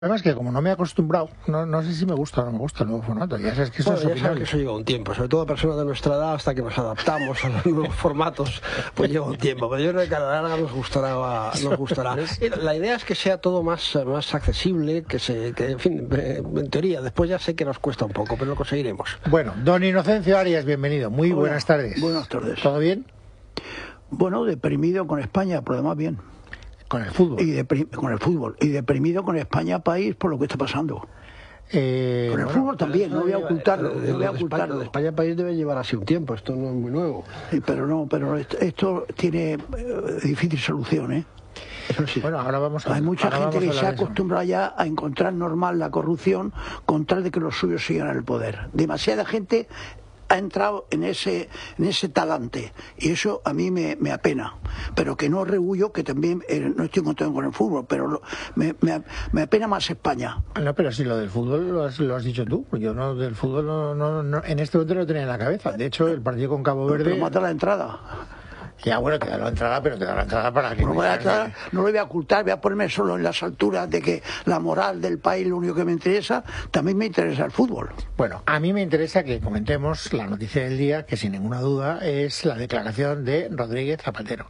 Además que como no me he acostumbrado, no sé si me gusta o no me gusta el nuevo formato. Ya sabes que eso es Ya sabes opinable. que eso lleva un tiempo, sobre todo a personas de nuestra edad, hasta que nos adaptamos a los nuevos formatos, pues lleva un tiempo. Pero yo creo que a la larga nos gustará. La idea es que sea todo más accesible, que en fin, en teoría, después ya sé que nos cuesta un poco, pero lo conseguiremos. Bueno, don Inocencio Arias, bienvenido. Muy Hola, buenas tardes. Buenas tardes. ¿Todo bien? Bueno, deprimido con España, por lo demás bien. Con el fútbol. Con el fútbol. Y deprimido con España país por lo que está pasando. Con el fútbol también, no voy a ocultarlo. Lo de España país debe llevar así un tiempo, esto no es muy nuevo. Sí, pero esto tiene difícil solución, ¿eh? Eso sí. Bueno, ahora vamos a Hay mucha gente que se ha acostumbrado ya a encontrar normal la corrupción con tal de que los suyos sigan en el poder. Demasiada gente ha entrado en ese talante y eso a mí me apena, pero que no rehuyo que también no estoy contento con el fútbol, pero me apena más España. No, pero si lo del fútbol lo has dicho tú, yo no del fútbol no, en este momento no lo tenía en la cabeza. De hecho, el partido con Cabo Verde... Pero mata la entrada. Ya, bueno, te da la entrada, pero te da la entrada para que... No lo voy a ocultar, voy a ponerme solo en las alturas de que la moral del país lo único que me interesa. También me interesa el fútbol. Bueno, a mí me interesa que comentemos la noticia del día, que sin ninguna duda es la declaración de Rodríguez Zapatero.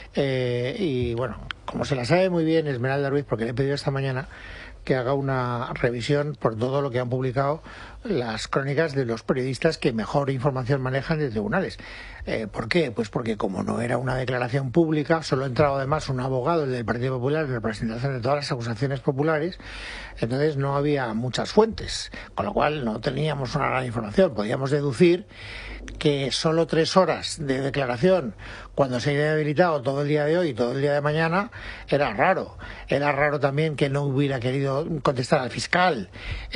Y bueno, como se la sabe muy bien Esmeralda Ruiz, porque le he pedido esta mañana que haga una revisión por todo lo que han publicado las crónicas de los periodistas que mejor información manejan de tribunales. ¿Por qué? Pues porque como no era una declaración pública, solo entraba además un abogado, el del Partido Popular, en representación de todas las acusaciones populares, entonces no había muchas fuentes, con lo cual no teníamos una gran información. Podíamos deducir que solo 3 horas de declaración, cuando se había habilitado todo el día de hoy y todo el día de mañana, era raro. Era raro también que no hubiera querido contestar al fiscal.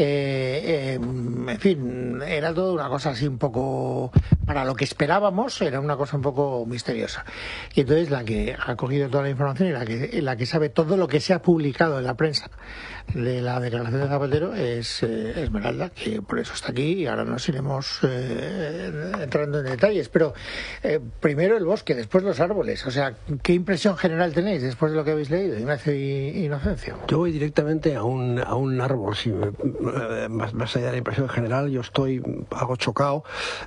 En fin, era toda una cosa así un poco, para lo que esperábamos, era una cosa un poco misteriosa. Y entonces la que ha cogido toda la información y la que sabe todo lo que se ha publicado en la prensa de la declaración de Zapatero es Esmeralda, que por eso está aquí, y ahora nos iremos entrando en detalles. Pero primero el bosque, después los árboles. O sea, ¿qué impresión general tenéis después de lo que habéis leído, Ignacio y Inocencio? Yo voy directamente a un árbol. Más allá de la impresión general, yo estoy algo chocado,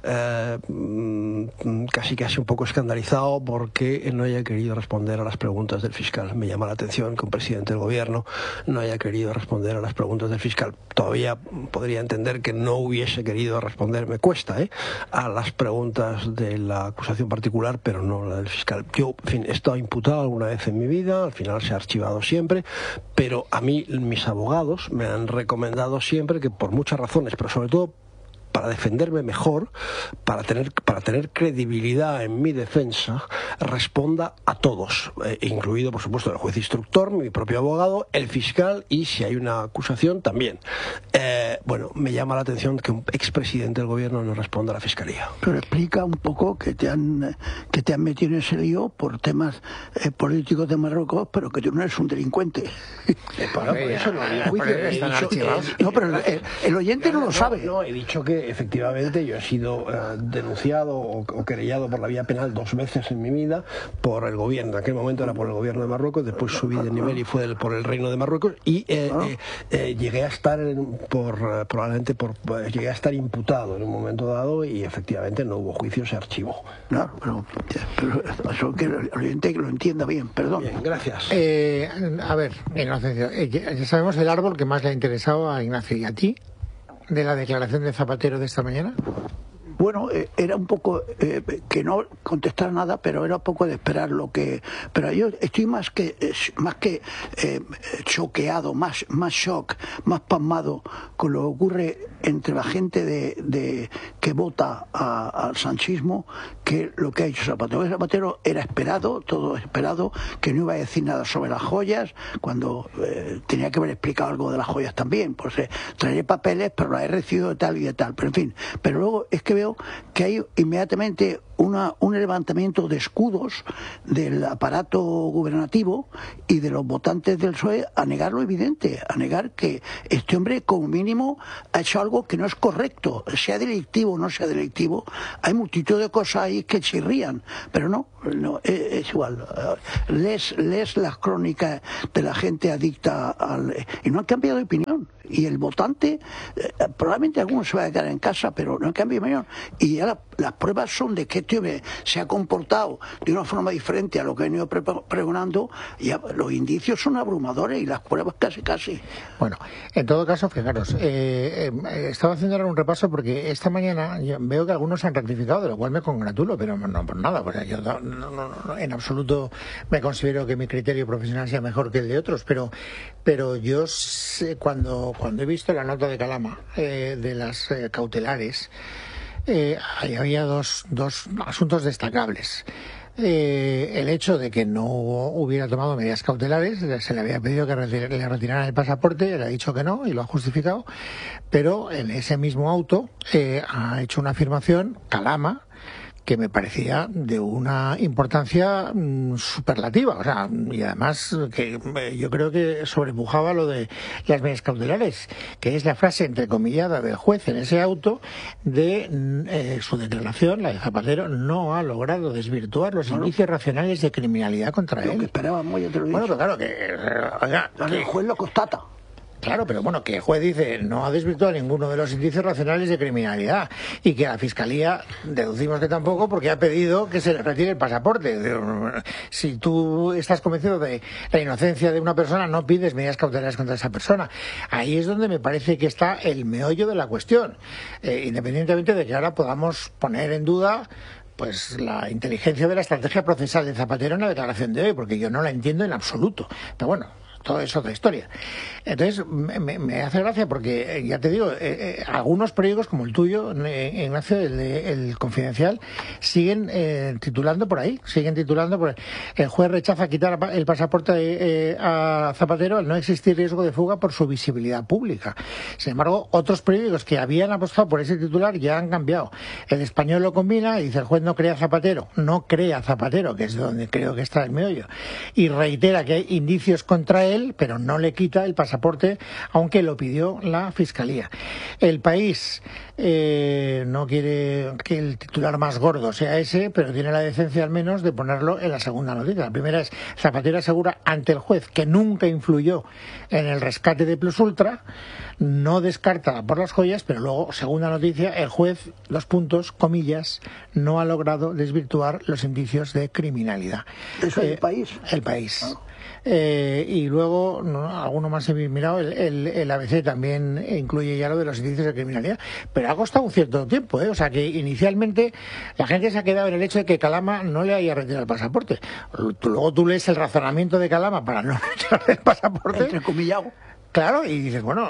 casi un poco escandalizado porque no haya querido responder a las preguntas del fiscal. Me llama la atención que un presidente del gobierno no haya querido responder a las preguntas del fiscal. Todavía podría entender que no hubiese querido responder, me cuesta, a las preguntas de la acusación particular, pero no la del fiscal. Yo, en fin, he estado imputado alguna vez en mi vida, al final se ha archivado siempre, pero a mí mis abogados me han recomendado siempre que por muchas razones, pero sobre todo para defenderme mejor, para tener credibilidad en mi defensa, responda a todos, incluido por supuesto el juez instructor, mi propio abogado, el fiscal y si hay una acusación también. Bueno, me llama la atención que un expresidente del gobierno no responda a la fiscalía. Pero explica un poco que te han metido en ese lío por temas políticos de Marruecos, pero que tú no eres un delincuente. Bueno, por eso no hay juicio. No, pero el oyente no lo sabe. No, he dicho que efectivamente yo he sido denunciado o querellado por la vía penal 2 veces en mi vida por el gobierno. En aquel momento era por el gobierno de Marruecos, después subí de nivel y fue por el reino de Marruecos y llegué a estar llegué a estar imputado en un momento dado y efectivamente no hubo juicio, se archivó. Claro, pero eso que el oyente lo entienda bien, perdón. Bien, gracias. A ver, Inocencio, ya sabemos el árbol que más le ha interesado a Ignacio y a ti de la declaración de Zapatero de esta mañana. Bueno, era un poco que no contestar nada, pero era un poco de esperar lo que... Pero yo estoy más que choqueado, más shock, más pasmado con lo que ocurre entre la gente que vota al sanchismo que lo que ha hecho Zapatero. Zapatero era esperado, todo esperado, que no iba a decir nada sobre las joyas, cuando tenía que haber explicado algo de las joyas también. Pues traeré papeles, pero las he recibido de tal y de tal. Pero en fin, pero luego es que veo que hay inmediatamente un levantamiento de escudos del aparato gubernativo y de los votantes del PSOE a negar lo evidente, a negar que este hombre como mínimo ha hecho algo que no es correcto, sea delictivo o no sea delictivo. Hay multitud de cosas ahí que chirrían, pero no, no, es igual. Lees las crónicas de la gente adicta y no han cambiado de opinión. Y el votante, probablemente algunos se va a quedar en casa, pero no han cambiado de opinión. Y ya las pruebas son de que este hombre se ha comportado de una forma diferente a lo que ha venido pregonando. Y los indicios son abrumadores y las pruebas casi. Bueno, en todo caso, fijaros, estaba haciendo ahora un repaso porque esta mañana veo que algunos se han ratificado, de lo cual me congratulo, pero no por nada, porque yo no, en absoluto me considero que mi criterio profesional sea mejor que el de otros, pero yo sé, cuando he visto la nota de Calama de las cautelares, ahí había dos asuntos destacables. El hecho de que no hubiera tomado medidas cautelares, se le había pedido que le retiraran el pasaporte, le ha dicho que no y lo ha justificado, pero en ese mismo auto ha hecho una afirmación, Calama, que me parecía de una importancia superlativa, o sea, y además que yo creo que sobrepujaba lo de las medidas cautelares, que es la frase entrecomillada del juez en ese auto de su declaración, la de Zapatero, no ha logrado desvirtuar los indicios racionales de criminalidad contra él. Lo que esperábamos, ya te lo he dicho. Bueno, pero claro que... El juez lo constata. Claro, pero bueno, que el juez dice no ha desvirtuado ninguno de los indicios racionales de criminalidad y que la Fiscalía deducimos que tampoco porque ha pedido que se le retire el pasaporte. Si tú estás convencido de la inocencia de una persona, no pides medidas cautelares contra esa persona. Ahí es donde me parece que está el meollo de la cuestión, independientemente de que ahora podamos poner en duda pues la inteligencia de la estrategia procesal de Zapatero en la declaración de hoy, porque yo no la entiendo en absoluto. Pero bueno, todo es otra historia. Entonces, me hace gracia porque, ya te digo, algunos periódicos como el tuyo, Ignacio, el Confidencial, siguen titulando por ahí, el juez rechaza quitar el pasaporte a Zapatero al no existir riesgo de fuga por su visibilidad pública. Sin embargo, otros periódicos que habían apostado por ese titular ya han cambiado. El Español lo combina y dice el juez no cree a Zapatero, que es donde creo que está el meollo, y reitera que hay indicios contra él, pero no le quita el pasaporte, aunque lo pidió la Fiscalía. El País no quiere que el titular más gordo sea ese, pero tiene la decencia al menos de ponerlo en la segunda noticia. La primera es: Zapatero asegura ante el juez que nunca influyó en el rescate de Plus Ultra, no descarta por las joyas, pero luego, segunda noticia, el juez, comillas, no ha logrado desvirtuar los indicios de criminalidad. ¿Eso es el País? El País. Y luego, alguno más he mirado, el ABC también incluye ya lo de los indicios de criminalidad, pero ha costado un cierto tiempo, o sea que inicialmente la gente se ha quedado en el hecho de que Calama no le haya retirado el pasaporte. Luego tú lees el razonamiento de Calama para no retirarle el pasaporte. Entrecomillado. Claro, y dices, bueno,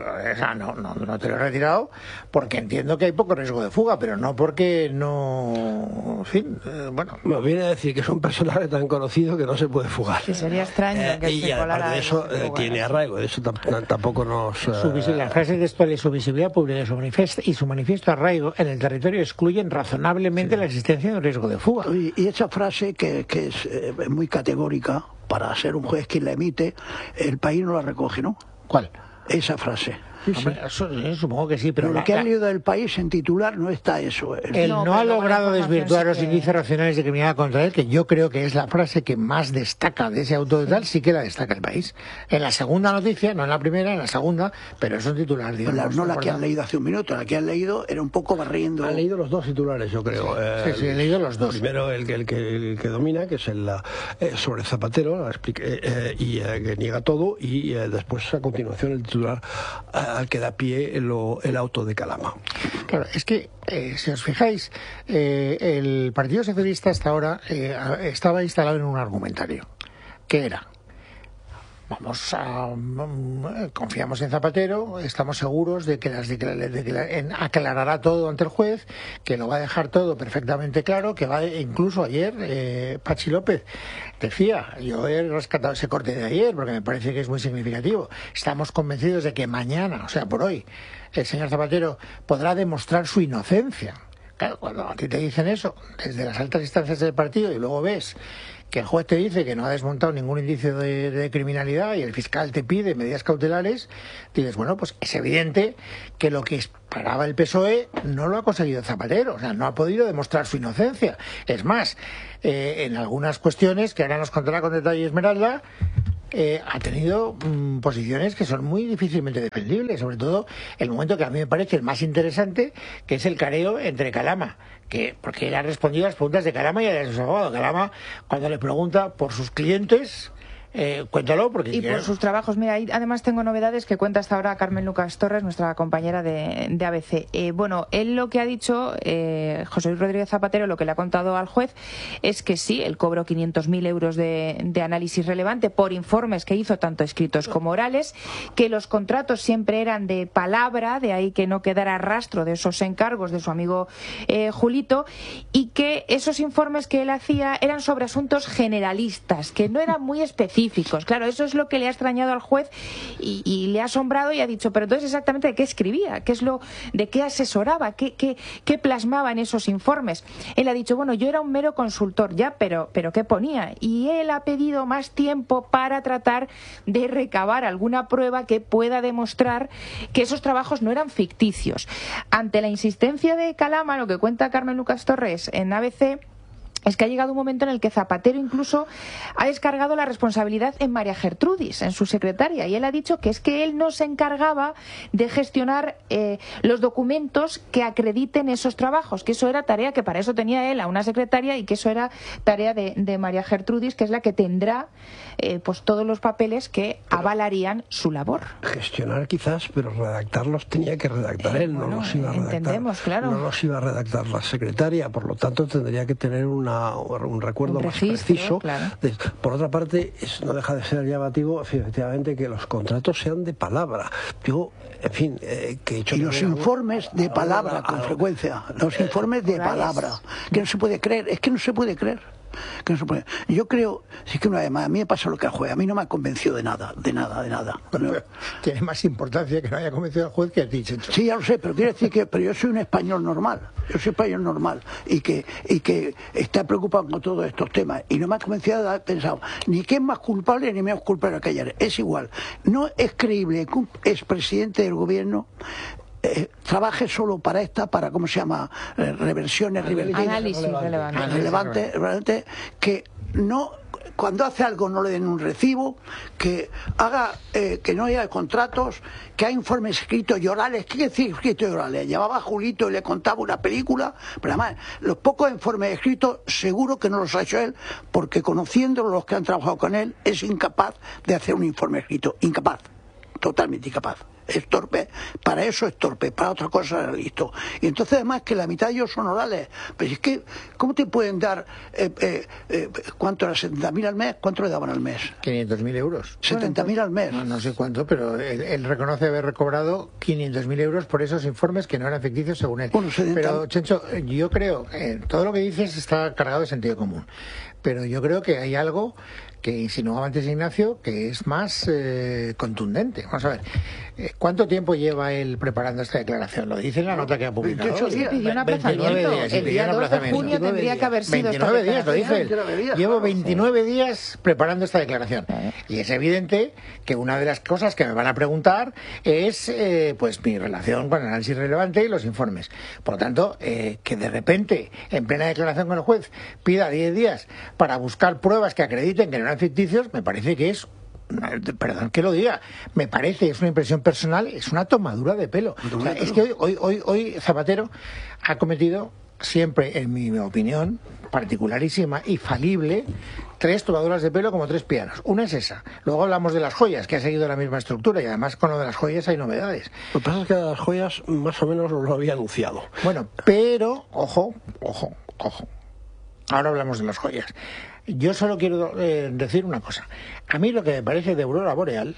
no te lo he retirado porque entiendo que hay poco riesgo de fuga, pero no porque no... En fin, bueno. Me viene a decir que es un personaje tan conocido que no se puede fugar. Sí, sería extraño que y se colara. Aparte de eso, tiene arraigo, de eso tampoco nos... Las frases textuales, su visibilidad pública y su manifiesto arraigo en el territorio excluyen razonablemente la existencia de un riesgo de fuga. Y esa frase que es muy categórica, para ser un juez quien la emite, el País no la recoge, ¿no? ¿Cuál? Esa frase. Sí, sí. Hombre, supongo que sí, pero lo que ha leído del País en titular no está eso. Él no ha logrado desvirtuar los indicios racionales de criminalidad contra él, que yo creo que es la frase que más destaca de ese auto de tal, sí que la destaca el País. En la segunda noticia, no en la primera, en la segunda, pero es un titular, digamos. No la que han leído hace un minuto, la que han leído era un poco barriendo. Han leído los dos titulares, yo creo. Sí, he leído los dos. Primero el que domina, que es el sobre Zapatero, y que niega todo, y después a continuación el titular al que da pie el auto de Calama. Claro, es que si os fijáis, el Partido Socialista hasta ahora estaba instalado en un argumentario, que era: confiamos en Zapatero, estamos seguros de que aclarará todo ante el juez, que lo va a dejar todo perfectamente claro, que incluso ayer Pachi López decía, yo he rescatado ese corte de ayer porque me parece que es muy significativo, estamos convencidos de que mañana, o sea por hoy, el señor Zapatero podrá demostrar su inocencia. Claro, cuando a ti te dicen eso desde las altas instancias del partido y luego ves que el juez te dice que no ha desmontado ningún indicio de criminalidad y el fiscal te pide medidas cautelares, dices, bueno, pues es evidente que lo que esperaba el PSOE no lo ha conseguido Zapatero, o sea, no ha podido demostrar su inocencia. Es más, en algunas cuestiones, que ahora nos contará con detalle Esmeralda, ha tenido posiciones que son muy difícilmente defendibles, sobre todo el momento que a mí me parece el más interesante, que es el careo entre Calama, porque él ha respondido a las preguntas de Calama y a las de su abogado. Calama, cuando le pregunta por sus clientes, cuéntalo, porque y por sus trabajos. Mira, ahí además tengo novedades que cuenta hasta ahora Carmen Lucas Torres, nuestra compañera de ABC. Bueno, él lo que ha dicho, José Luis Rodríguez Zapatero, lo que le ha contado al juez es que sí, él cobró 500.000 euros de análisis relevante por informes que hizo, tanto escritos como orales, que los contratos siempre eran de palabra, de ahí que no quedara rastro de esos encargos de su amigo Julito, y que esos informes que él hacía eran sobre asuntos generalistas, que no eran muy específicos. Claro, eso es lo que le ha extrañado al juez y le ha asombrado, y ha dicho, pero entonces exactamente de qué escribía, de qué asesoraba, qué plasmaba en esos informes. Él ha dicho, bueno, yo era un mero consultor, ya, pero ¿qué ponía? Y él ha pedido más tiempo para tratar de recabar alguna prueba que pueda demostrar que esos trabajos no eran ficticios. Ante la insistencia de Calama, lo que cuenta Carmen Lucas Torres en ABC, es que ha llegado un momento en el que Zapatero incluso ha descargado la responsabilidad en María Gertrudis, en su secretaria, y él ha dicho que es que él no se encargaba de gestionar los documentos que acrediten esos trabajos, que eso era tarea, que para eso tenía él a una secretaria, y que eso era tarea de María Gertrudis, que es la que tendrá pues todos los papeles que avalarían su labor. Gestionar quizás, pero redactarlos tenía que redactar él, no los iba a redactar. Entendemos, claro. No los iba a redactar la secretaria, por lo tanto tendría que tener un recuerdo más preciso. Claro. Por otra parte, no deja de ser llamativo, efectivamente, que los contratos sean de palabra. Yo, en fin, que he hecho... Y los informes de palabra, con frecuencia. Los informes de palabra. Que no se puede creer, es que no se puede creer. Yo creo, sí que una vez más, a mí me pasa lo que al juez, a mí no me ha convencido de nada. Bueno, tiene más importancia que no haya convencido al juez que a ti, Chencho. Sí, ya lo sé, pero quiero decir que yo soy un español normal, y que está preocupado con todos estos temas, y no me ha convencido de haber pensado ni que es más culpable ni menos culpable que ayer. Es igual, no es creíble que un expresidente del gobierno trabaje solo para ¿cómo se llama? Reversiones, análisis relevante, que no, cuando hace algo no le den un recibo, que haga que no haya contratos, que hay informes escritos y orales. ¿Qué quiere decir escritos y orales? Llevaba a Julito y le contaba una película, pero además los pocos informes escritos seguro que no los ha hecho él, porque conociendo los que han trabajado con él es incapaz de hacer un informe escrito, incapaz, totalmente incapaz. Es torpe, para eso es torpe, para otra cosa es listo. Y entonces además que la mitad de ellos son orales. Pero es que, ¿cómo te pueden dar, cuánto era, 70.000 al mes? ¿Cuánto le daban al mes? 500.000 euros. 70.000 al mes. No sé cuánto, pero él reconoce haber recobrado 500.000 euros por esos informes que no eran ficticios según él. Bueno, pero, Chencho, yo creo, todo lo que dices está cargado de sentido común. Pero yo creo que hay algo que insinuaba antes Ignacio, que es más contundente. Vamos a ver, ¿cuánto tiempo lleva él preparando esta declaración? Lo dice en la nota que ha publicado. 28 días. Pidió un aplazamiento. El día 2 de junio tendría que haber sido 29 días, lo dice él. Llevo 29 días preparando esta declaración. Y es evidente que una de las cosas que me van a preguntar es pues mi relación con el análisis relevante y los informes. Por lo tanto, que de repente, en plena declaración con el juez, pida 10 días para buscar pruebas que acrediten que no eran ficticios, me parece que es, perdón que lo diga, me parece, es una impresión personal, es una tomadura de pelo. O sea, es que hoy Zapatero ha cometido siempre, en mi opinión particularísima y falible, 3 tomaduras de pelo como 3 pianos. Una es esa. Luego hablamos de las joyas, que ha seguido la misma estructura, y además con lo de las joyas hay novedades. Lo que pasa es que las joyas más o menos lo había anunciado. Bueno, pero, ojo. Ahora hablamos de las joyas. Yo solo quiero decir una cosa. A mí lo que me parece de aurora boreal,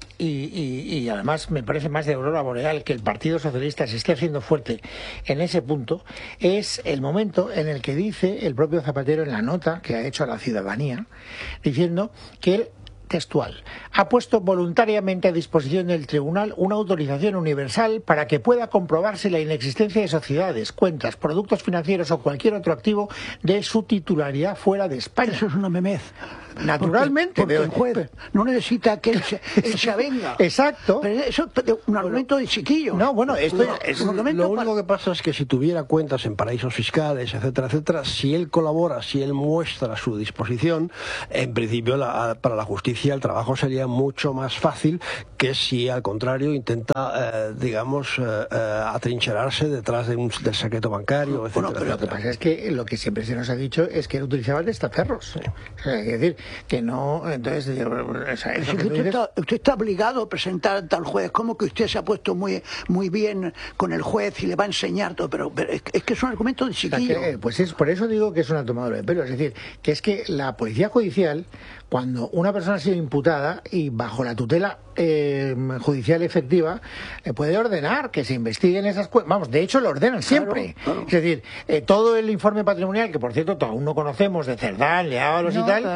y además me parece más de aurora boreal que el Partido Socialista se esté haciendo fuerte en ese punto, es el momento en el que dice el propio Zapatero en la nota que ha hecho a la ciudadanía, diciendo que él textual, ha puesto voluntariamente a disposición del tribunal una autorización universal para que pueda comprobarse la inexistencia de sociedades, cuentas, productos financieros o cualquier otro activo de su titularidad fuera de España. Eso es una memez. Naturalmente. Porque el juez no necesita que él se avenga. Exacto. Pero eso es un argumento de chiquillo. No, bueno, esto es un argumento. Lo único que pasa es que si tuviera cuentas en paraísos fiscales, etcétera, etcétera, si él colabora, si él muestra su disposición, en principio para la justicia el trabajo sería mucho más fácil que si al contrario intenta, atrincherarse detrás del secreto bancario, etcétera. Bueno, pero lo que pasa es que lo que siempre se nos ha dicho es que él utilizaba el testaferros. Sí. O sea, es decir, que no, entonces... usted está obligado a presentar ante el juez, como que usted se ha puesto muy bien con el juez y le va a enseñar todo, pero es que es un argumento de chiquillo. O sea, pues por eso digo que es una tomadura de pelo, es decir, que es que la policía judicial, cuando una persona ha sido imputada y bajo la tutela judicial efectiva, puede ordenar que se investiguen esas cuentas. Vamos, de hecho lo ordenan siempre. Claro. Es decir, todo el informe patrimonial, que por cierto aún no conocemos, de Cerdán, de Ábalos y tal,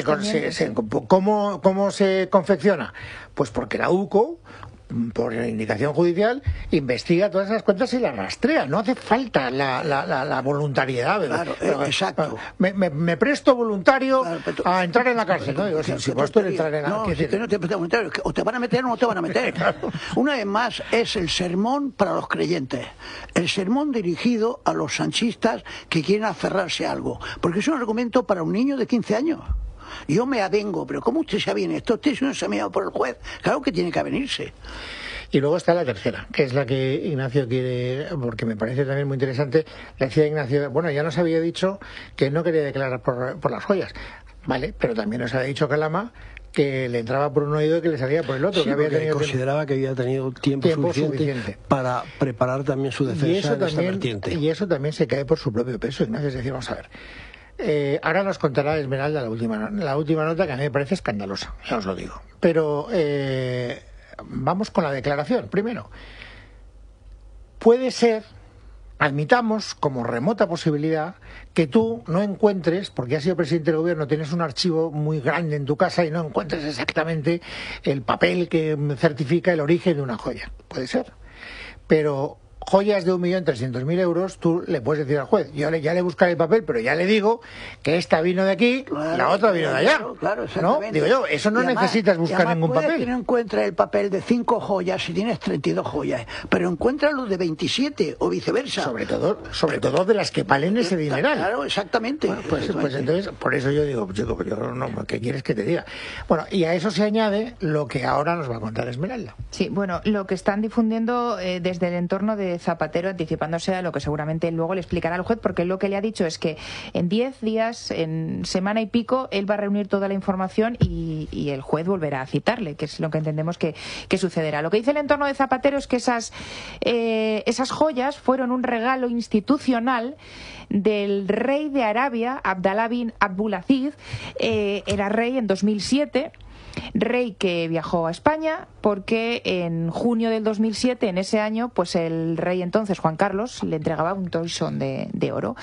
¿cómo se confecciona? Pues porque la UCO, por indicación judicial, investiga todas esas cuentas y las rastrea. No hace falta la voluntariedad. Claro, exacto. Me presto voluntario a entrar en la cárcel. ¿No? Digo, si vos tú entrar en la cárcel... No, te prestas voluntario. O te van a meter o no te van a meter. Claro. Una vez más, es el sermón para los creyentes. El sermón dirigido a los sanchistas que quieren aferrarse a algo. Porque es un argumento para un niño de 15 años. Yo me avengo, pero ¿cómo usted se aviene? Esto usted no se ha mirado por el juez. Claro que tiene que avenirse. Y luego está la tercera, que es la que Ignacio quiere, porque me parece también muy interesante. Decía Ignacio, bueno, ya nos había dicho que no quería declarar por las joyas. Vale, pero también nos había dicho Calama que le entraba por un oído y que le salía por el otro. Sí, que había tenido consideraba que había tenido tiempo suficiente para preparar también su defensa en esta vertiente. Y eso también se cae por su propio peso, Ignacio. Es decir, vamos a ver. Ahora nos contará Esmeralda la última nota, que a mí me parece escandalosa, ya os lo digo. Pero vamos con la declaración. Primero, puede ser, admitamos como remota posibilidad, que tú no encuentres, porque has sido presidente del gobierno, tienes un archivo muy grande en tu casa y no encuentres exactamente el papel que certifica el origen de una joya. Puede ser. Pero joyas de 1.300.000 euros, tú le puedes decir al juez, ya le buscaré el papel, pero ya le digo que esta vino de aquí, claro, la otra vino de allá. Claro, ¿no? Digo yo, eso no además, necesitas buscar ningún papel. Que no encuentres el papel de 5 joyas si tienes 32 joyas, pero encuentras los de 27 o viceversa. Sobre todo de las que valen ese dineral. Claro, exactamente. Bueno, pues entonces, por eso yo digo, chico, no, ¿qué quieres que te diga? Bueno, y a eso se añade lo que ahora nos va a contar Esmeralda. Sí, bueno, lo que están difundiendo desde el entorno de Zapatero, anticipándose a lo que seguramente luego le explicará al juez, porque lo que le ha dicho es que en 10 días, en semana y pico, él va a reunir toda la información y el juez volverá a citarle, que es lo que entendemos que sucederá. Lo que dice el entorno de Zapatero es que esas joyas fueron un regalo institucional del rey de Arabia, Abdalá bin Abdulaziz. Era rey en 2007. Rey que viajó a España porque en junio del 2007, en ese año, pues el rey entonces, Juan Carlos, le entregaba un toisón de oro.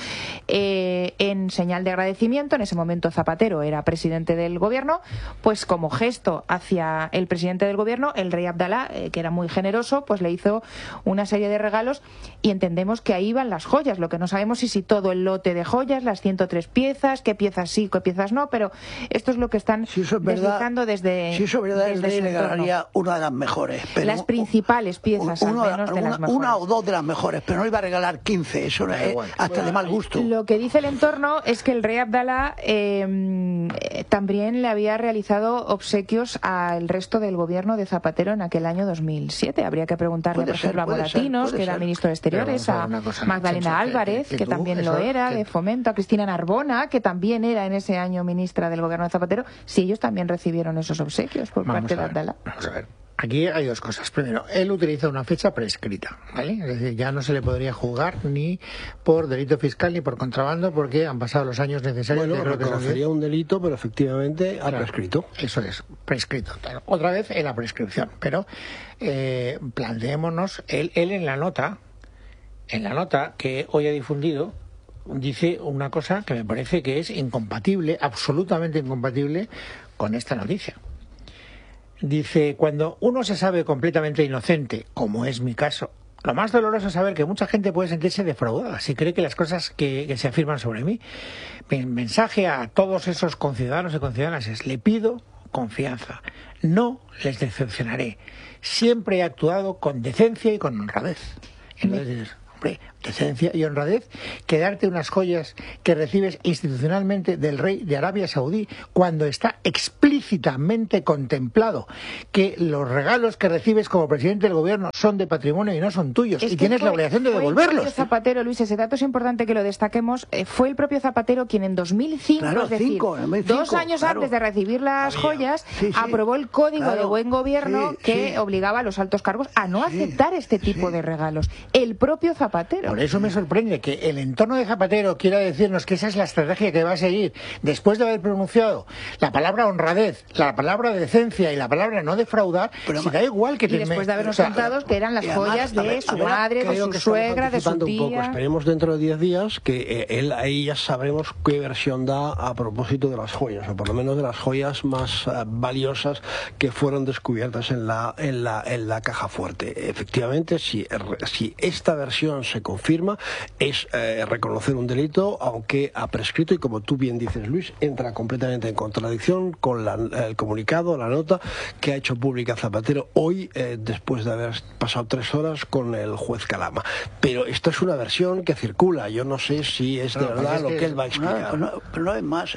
En señal de agradecimiento, en ese momento Zapatero era presidente del gobierno, pues como gesto hacia el presidente del gobierno, el rey Abdalá, que era muy generoso, pues le hizo una serie de regalos y entendemos que ahí van las joyas. Lo que no sabemos es si todo el lote de joyas, las 103 piezas, qué piezas sí, qué piezas no, pero esto es lo que están deslizando desde... Si eso es verdad, el rey le ganaría una de las mejores. Pero las principales piezas, al menos de las mejores. Una o dos de las mejores, pero no iba a regalar 15, eso es hasta de mal gusto. Lo que dice el entorno es que el rey Abdalá también le había realizado obsequios al resto del gobierno de Zapatero en aquel año 2007. Habría que preguntarle, por ejemplo, a Moratinos, que era ministro de Exteriores, a Magdalena Álvarez, que también lo era, de Fomento, a Cristina Narbona, que también era en ese año ministra del gobierno de Zapatero, si ellos también recibieron esos obsequios por parte de Abdalá. Vamos a ver. Aquí hay dos cosas. Primero, él utiliza una fecha prescrita, ¿vale? Es decir, ya no se le podría juzgar ni por delito fiscal ni por contrabando porque han pasado los años necesarios. Bueno, reconocería un delito, pero efectivamente ha prescrito. Eso es, prescrito. Claro. Otra vez en la prescripción. Pero planteémonos, él en la nota que hoy ha difundido, dice una cosa que me parece que es incompatible, absolutamente incompatible con esta noticia. Dice, cuando uno se sabe completamente inocente, como es mi caso, lo más doloroso es saber que mucha gente puede sentirse defraudada si cree que las cosas que se afirman sobre mí. Mi mensaje a todos esos conciudadanos y conciudadanas es, le pido confianza, no les decepcionaré. Siempre he actuado con decencia y con honradez. Entonces, hombre, decencia y honradez, que darte unas joyas que recibes institucionalmente del rey de Arabia Saudí cuando está explícitamente contemplado que los regalos que recibes como presidente del gobierno son de patrimonio y no son tuyos, y tienes la obligación de devolverlos. El propio Zapatero, Luis, ese dato es importante que lo destaquemos, fue el propio Zapatero quien en 2005, claro, es decir, 2 años antes de recibir las joyas, aprobó el Código de Buen Gobierno que obligaba a los altos cargos a no aceptar este tipo de regalos. El propio Zapatero. Por eso me sorprende que el entorno de Zapatero quiera decirnos que esa es la estrategia que va a seguir después de haber pronunciado la palabra honradez, la palabra decencia y la palabra no defraudar. Pero si da igual que y después de habernos contado que eran las joyas de su madre, de su suegra, de su tía. Un poco. Esperemos dentro de 10 días que ahí ya sabremos qué versión da a propósito de las joyas, o por lo menos de las joyas más valiosas que fueron descubiertas en la caja fuerte. Efectivamente, si esta versión se confirma, es reconocer un delito, aunque ha prescrito, y como tú bien dices, Luis, entra completamente en contradicción con el comunicado, la nota que ha hecho pública Zapatero hoy, después de haber pasado 3 horas con el juez Calama. Pero esto es una versión que circula, yo no sé si es de verdad lo que él va a explicar. Pero no es más,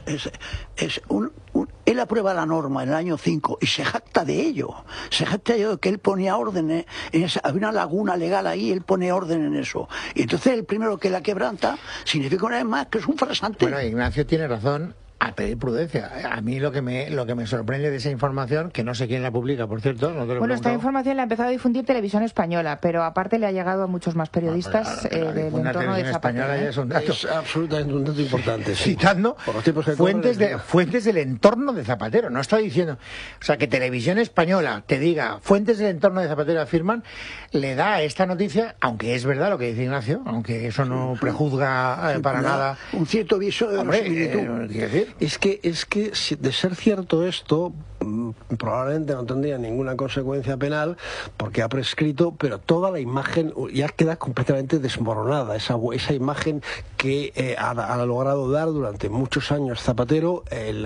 él aprueba la norma en el año 5 y se jacta de ello. Se jacta de ello, que él ponía orden había una laguna legal ahí, él pone orden en eso. Y entonces el primero que la quebranta significa una vez más que es un farsante. Bueno, Ignacio tiene razón a pedir prudencia. A mí lo que me sorprende de esa información, que no sé quién la publica, por cierto, no te lo he Bueno, esta información la ha empezado a difundir Televisión Española, pero aparte le ha llegado a muchos más periodistas del entorno de Zapatero. Ya es un dato. Es absolutamente un dato importante. Sí. Citando fuentes del entorno de Zapatero. No está diciendo, o sea, que Televisión Española te diga fuentes del entorno de Zapatero afirman, le da a esta noticia, aunque es verdad lo que dice Ignacio, aunque eso no prejuzga para nada un cierto viso de similitud. Es que de ser cierto esto, probablemente no tendría ninguna consecuencia penal porque ha prescrito, pero toda la imagen ya queda completamente desmoronada, esa imagen que ha logrado dar durante muchos años Zapatero en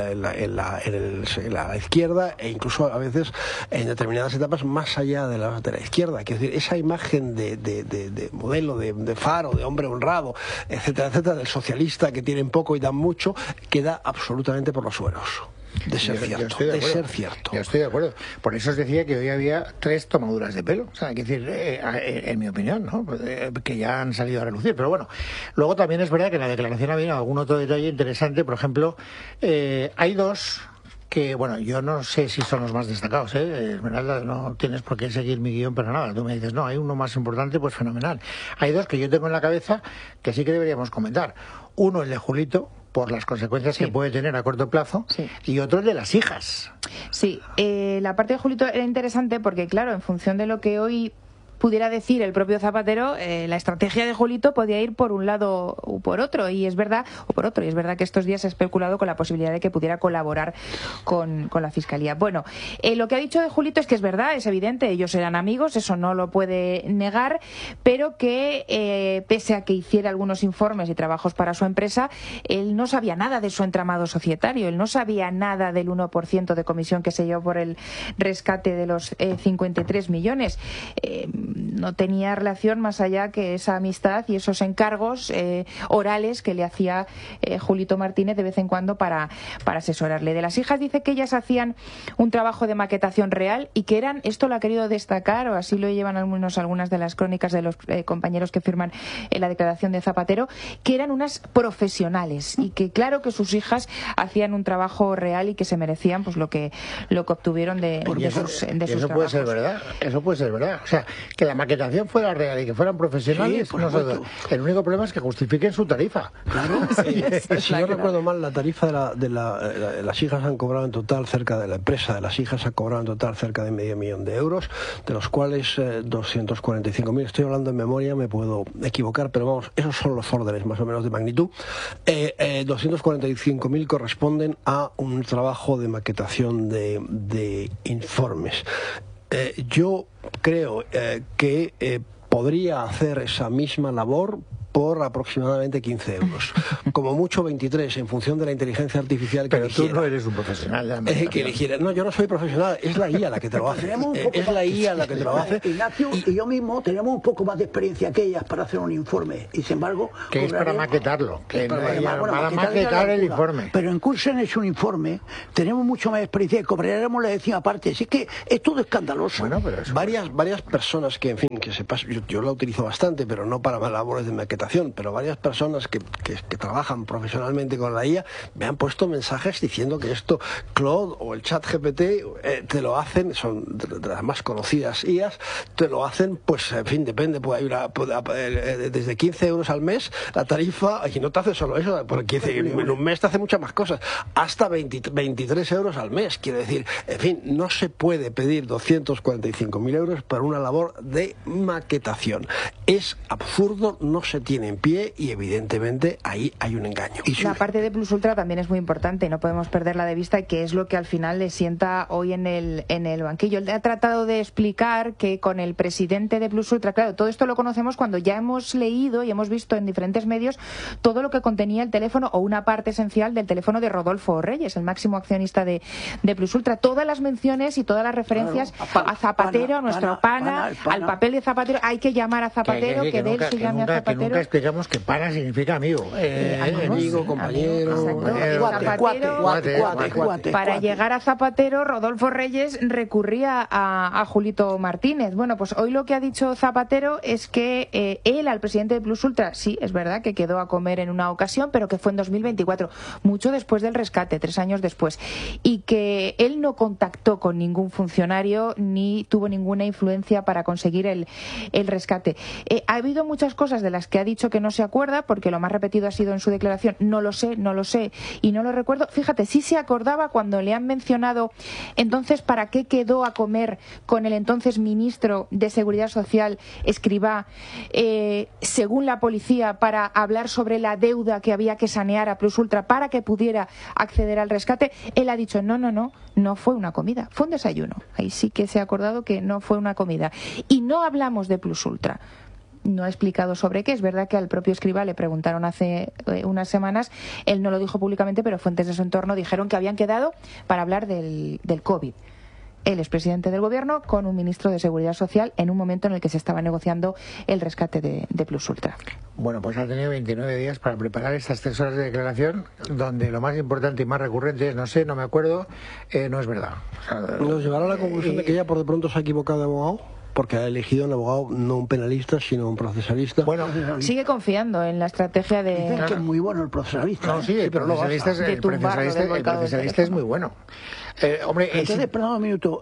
la izquierda, e incluso a veces en determinadas etapas más allá de la izquierda. Quiero decir, esa imagen de modelo, de faro, de hombre honrado, etcétera, etcétera, del socialista que tienen poco y dan mucho, queda absolutamente por los suelos. De ser cierto. Yo estoy de acuerdo. Por eso os decía que hoy había 3 tomaduras de pelo. O sea, hay que decir, en mi opinión, ¿no? Que ya han salido a relucir. Pero bueno, luego también es verdad que en la declaración había algún otro detalle interesante. Por ejemplo, hay 2 que, bueno, yo no sé si son los más destacados, Esmeralda, no tienes por qué seguir mi guión para nada. Tú me dices, no, hay uno más importante, pues fenomenal. Hay 2 que yo tengo en la cabeza que sí que deberíamos comentar. Uno, el de Julito, por las consecuencias que puede tener a corto plazo, y otro el de las hijas. Sí, la parte de Julito era interesante porque, claro, en función de lo que hoy pudiera decir el propio Zapatero, la estrategia de Julito podía ir por un lado o por otro, y es verdad que estos días se ha especulado con la posibilidad de que pudiera colaborar con la Fiscalía. Bueno, lo que ha dicho de Julito es que es verdad, es evidente, ellos eran amigos, eso no lo puede negar, pero que pese a que hiciera algunos informes y trabajos para su empresa, él no sabía nada de su entramado societario, él no sabía nada del 1% de comisión que se llevó por el rescate de los 53 millones. No tenía relación más allá que esa amistad y esos encargos orales que le hacía Julito Martínez de vez en cuando para asesorarle. De las hijas dice que ellas hacían un trabajo de maquetación real y que eran, esto lo ha querido destacar, o así lo llevan algunas de las crónicas de los compañeros que firman la declaración de Zapatero, que eran unas profesionales y que claro que sus hijas hacían un trabajo real y que se merecían pues lo que obtuvieron de sus eso trabajos. Puede ser verdad, eso puede ser verdad. O sea, que la maquetación fuera real y que fueran profesionales, Sí, por no sé, supuesto. el único problema es que justifiquen su tarifa. Claro. Si no recuerdo mal, la tarifa las hijas han cobrado en total cerca de la empresa de las hijas ha cobrado en total cerca de $500,000 de euros, de los cuales 245.000, estoy hablando en memoria, me puedo equivocar, pero vamos, esos son los órdenes más o menos de magnitud. 245.000 corresponden a un trabajo de maquetación de informes. Yo creo que podría hacer esa misma labor por aproximadamente 15 euros. Como mucho 23, en función de la inteligencia artificial que Pero eligiera. tú no eres un profesional. Que eligiera. No, yo no soy profesional, es la IA la que te lo hace. Tenemos un poco Es la IA la que te lo hace. Ignacio y yo mismo tenemos un poco más de experiencia que ellas para hacer un informe y sin embargo Que es para maquetarlo, que para maquetar maquetar el locura. informe. Pero en curso han hecho un informe, tenemos mucho más experiencia y cobraremos la décima parte. Así que es todo escandaloso. Bueno, pero eso Varias personas que, en fin, que sepas, yo la utilizo bastante, pero no para labores de maquetación, pero varias personas que trabajan profesionalmente con la IA me han puesto mensajes diciendo que esto, Claude o el chat GPT, te lo hacen, son de las más conocidas IAs, te lo hacen, pues, en fin, depende, desde 15 euros al mes, la tarifa, y no te hace solo eso, porque en un mes te hace muchas más cosas, hasta 23 euros al mes, quiere decir, en fin, no se puede pedir 245.000 euros para una labor de maquetación. Es absurdo, no se tiene en pie y evidentemente ahí hay un engaño. La parte de Plus Ultra también es muy importante y no podemos perderla de vista, que es lo que al final le sienta hoy en el banquillo. Él ha tratado de explicar que con el presidente de Plus Ultra, claro, todo esto lo conocemos cuando ya hemos leído y hemos visto en diferentes medios todo lo que contenía el teléfono o una parte esencial del teléfono de Rodolfo Reyes, el máximo accionista de Plus Ultra. Todas las menciones y todas las referencias a Zapatero, a nuestro pana, al papel de Zapatero. Hay que llamar a Zapatero, que de él se llame a Zapatero. Que nunca explicamos que pana significa amigo. Amigo, compañero. Cuate. Para llegar a Zapatero, Rodolfo Reyes recurría a Julito Martínez. Bueno, pues hoy lo que ha dicho Zapatero es que él, al presidente de Plus Ultra, sí, es verdad que quedó a comer en una ocasión, pero que fue en 2024, mucho después del rescate, 3 años después, y que él no contactó con ningún funcionario ni tuvo ninguna influencia para conseguir el rescate. Ha habido muchas cosas de las que ha dicho que no se acuerda, porque lo más repetido ha sido en su declaración, no lo sé y no lo recuerdo. Fíjate, sí se acordaba cuando le han mencionado entonces para qué quedó a comer con el entonces ministro de Seguridad Social, Escrivá, según la policía, para hablar sobre la deuda que había que sanear a Plus Ultra para que pudiera acceder al rescate. Él ha dicho no fue una comida, fue un desayuno. Ahí sí que se ha acordado que no fue una comida. Y no hablamos de Plus Ultra. No ha explicado sobre qué. Es verdad que al propio Escrivá le preguntaron hace unas semanas, él no lo dijo públicamente, pero fuentes de su entorno dijeron que habían quedado para hablar del COVID. Él es presidente del gobierno con un ministro de Seguridad Social en un momento en el que se estaba negociando el rescate de Plus Ultra. Bueno, pues ha tenido 29 días para preparar estas 3 horas de declaración, donde lo más importante y más recurrente es no me acuerdo, no es verdad. O sea, ¿nos llevará a la conclusión de que ella por de pronto se ha equivocado de abogado? Porque ha elegido un abogado no un penalista, sino un procesalista. Bueno, sigue confiando en la estrategia de... Dicen que es muy bueno el procesalista. No, sí, pero el procesalista es muy bueno. Hombre, entonces, perdón un minuto,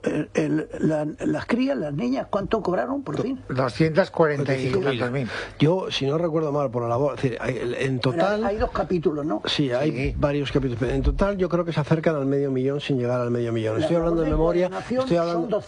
las crías, las niñas, ¿cuánto cobraron por fin? 240.000. Yo, si no recuerdo mal, por la labor, es decir, en total... Hay 2 capítulos, ¿no? Sí, hay varios capítulos. En total yo creo que se acercan al $500,000 sin llegar al $500,000. Estoy hablando de memoria, estoy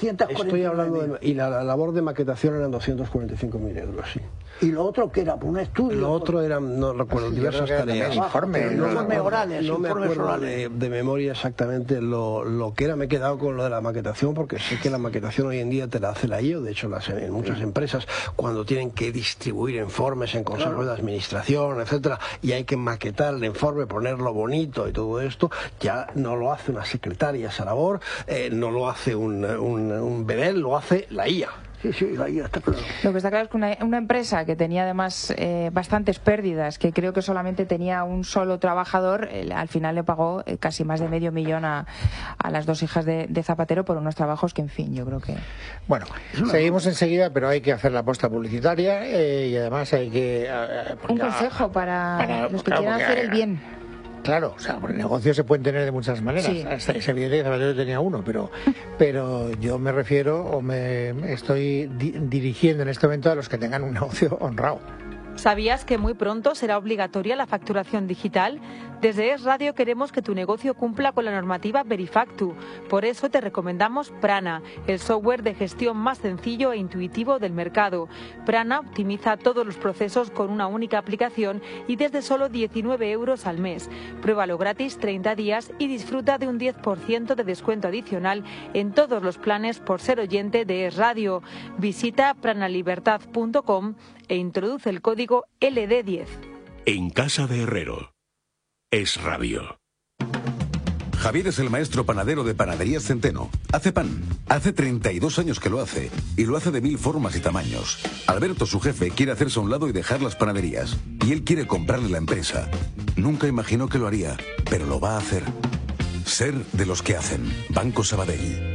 hablando y la labor de maquetación eran 245.000 euros, sí. ¿Y lo otro qué era? ¿Por un estudio? Lo otro eran, no recuerdo, diversas tareas. Informes orales. No me acuerdo de memoria exactamente lo que era. Me he quedado con lo de la maquetación, porque sé que la maquetación hoy en día te la hace la IO. De hecho, en muchas empresas, cuando tienen que distribuir informes en consejos de administración, etcétera, y hay que maquetar el informe, ponerlo bonito y todo esto, ya no lo hace una secretaria esa labor, no lo hace un bedel, lo hace la IA. Sí, ahí está claro. Lo que está claro es que una empresa que tenía además bastantes pérdidas, que creo que solamente tenía un solo trabajador, al final le pagó casi más de $500,000 a las 2 hijas de Zapatero por unos trabajos que, en fin, yo creo que... Bueno, seguimos enseguida, pero hay que hacer la aposta publicitaria y además hay que... un consejo para los que quieran hacer el bien. Claro, o sea, negocios se pueden tener de muchas maneras. Sí. Es evidente que Zapatero tenía uno, pero yo me refiero o me estoy dirigiendo en este momento a los que tengan un negocio honrado. ¿Sabías que muy pronto será obligatoria la facturación digital? Desde Es Radio queremos que tu negocio cumpla con la normativa Verifactu. Por eso te recomendamos Prana, el software de gestión más sencillo e intuitivo del mercado. Prana optimiza todos los procesos con una única aplicación y desde solo 19 € al mes. Pruébalo gratis 30 días y disfruta de un 10% de descuento adicional en todos los planes por ser oyente de Es Radio. Visita pranalibertad.com e introduce el código LD10. En casa de Herrero. Es Radio. Javier es el maestro panadero de Panaderías Centeno. Hace pan. Hace 32 años que lo hace. Y lo hace de 1000 formas y tamaños. Alberto, su jefe, quiere hacerse a un lado y dejar las panaderías. Y él quiere comprarle la empresa. Nunca imaginó que lo haría, pero lo va a hacer. Ser de los que hacen. Banco Sabadell.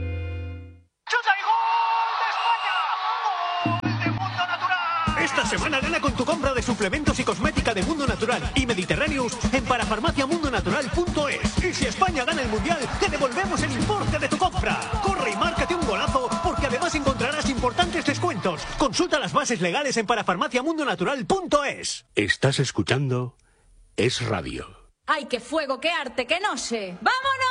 Esta semana gana con tu compra de suplementos y cosmética de Mundo Natural y Mediterráneos en parafarmaciamundonatural.es. Y si España gana el Mundial, te devolvemos el importe de tu compra. Corre y márcate un golazo, porque además encontrarás importantes descuentos. Consulta las bases legales en parafarmaciamundonatural.es. Estás escuchando Es Radio. ¡Ay, qué fuego, qué arte, qué noche! ¡Vámonos!